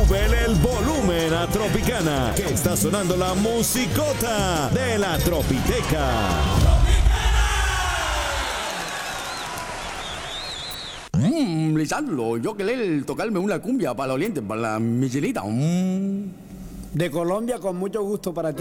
Súbele el volumen a Tropicana, que está sonando la musicota de la Tropiteca. Lisandro, yo querer tocarme una cumbia para la oriente, para la Michelita. De Colombia con mucho gusto para ti.